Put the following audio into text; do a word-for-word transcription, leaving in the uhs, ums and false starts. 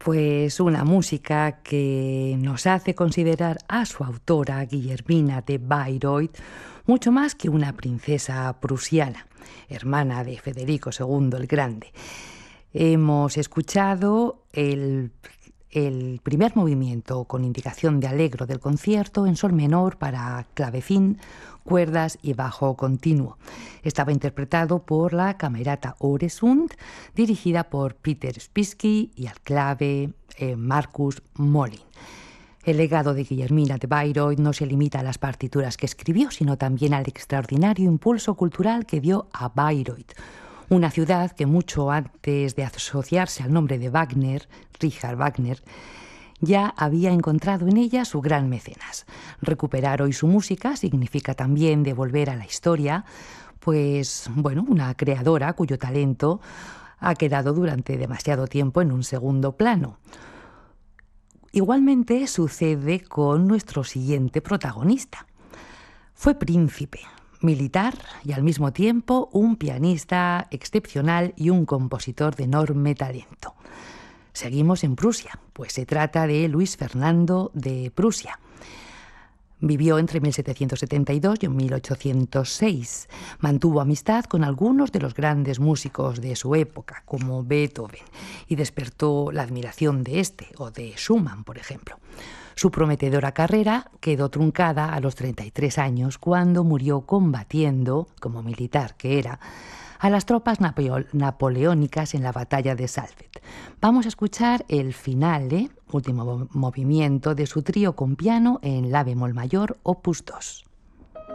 Pues una música que nos hace considerar a su autora, Guillermina de Bayreuth, mucho más que una princesa prusiana, hermana de Federico segundo el Grande. Hemos escuchado el, el primer movimiento con indicación de allegro del concierto en sol menor para clavecín, cuerdas y bajo continuo. Estaba interpretado por la Camerata Öresund, dirigida por Peter Spitzky, y al clave eh, Markus Mollin. El legado de Guillermina de Bayreuth no se limita a las partituras que escribió, sino también al extraordinario impulso cultural que dio a Bayreuth, una ciudad que mucho antes de asociarse al nombre de Wagner, Richard Wagner, ya había encontrado en ella su gran mecenas. Recuperar hoy su música significa también devolver a la historia, pues, bueno, una creadora cuyo talento ha quedado durante demasiado tiempo en un segundo plano. Igualmente sucede con nuestro siguiente protagonista. Fue príncipe, militar y al mismo tiempo un pianista excepcional y un compositor de enorme talento. Seguimos en Prusia, pues se trata de Luis Fernando de Prusia. Vivió entre mil setecientos setenta y dos y mil ochocientos seis. Mantuvo amistad con algunos de los grandes músicos de su época, como Beethoven, y despertó la admiración de este, o de Schumann, por ejemplo. Su prometedora carrera quedó truncada a los treinta y tres años, cuando murió combatiendo, como militar que era, a las tropas napeo- napoleónicas en la batalla de Salvet. Vamos a escuchar el finale, último movimiento de su trío con piano en la bemol mayor, opus dos.